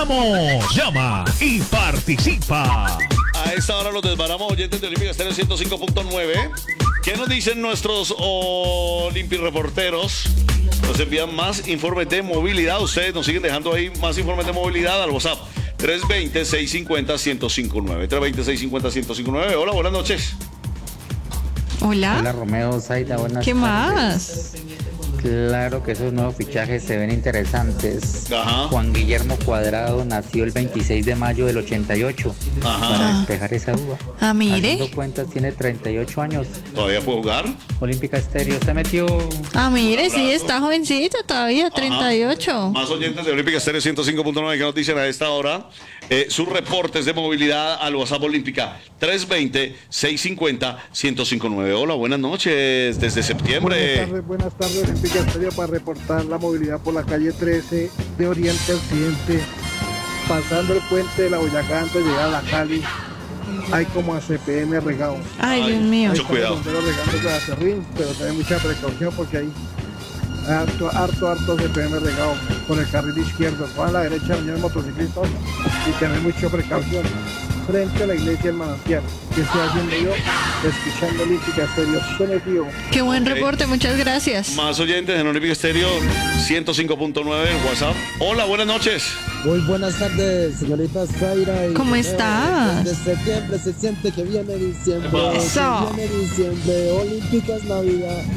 desbaramos. Llama y participa. A esta hora los desbaramos, oyentes de Olímpica Estéreo 105.9. ¿Qué nos dicen nuestros Olimpi-reporteros? Nos envían más informes de movilidad. Ustedes nos siguen dejando ahí más informes de movilidad al WhatsApp 320-650-1059. 320-650-1059. Hola, buenas noches. Hola. Hola Romeo, Zaida, buenas ¿Qué tardes. más? Claro que esos nuevos fichajes se ven interesantes. Ajá. Juan Guillermo Cuadrado nació el 26 de mayo del 88. Ajá. Para despejar esa duda. Ah, mire. Haciendo cuentas, tiene 38 años. ¿Todavía puedo jugar? Olímpica Estéreo se metió. Ah, mire, sí, está jovencito todavía, 38. Más oyentes de Olímpica Estéreo 105.9 que nos dicen a esta hora sus reportes de movilidad al WhatsApp Olímpica 320-650-1059. Hola, buenas noches desde septiembre. Buenas tardes, Olímpica Estéreo, para reportar la movilidad por la calle 13 de Oriente a Occidente, pasando el puente de la Boyacá antes de llegar a la Cali. Hay como a CPM regados. Ay, Dios mío. Mucho cuidado. Regando de Acerrín, pero tener mucha precaución porque hay harto CPM regado por el carril izquierdo. Van a la derecha, venir motociclistas y tener mucha precaución frente a la iglesia del Manantial. ¿Qué estoy haciendo yo? Escuchando Olímpica Estéreo. Sometido. Qué buen reporte, muchas gracias. Más oyentes en Olímpica Estéreo 105.9 en WhatsApp. Hola, buenas noches. Muy buenas tardes, señorita Zaira. ¿Cómo Romeo. estás? Desde septiembre se siente que viene diciembre. Eso. Que viene diciembre, Olímpicas Navidad.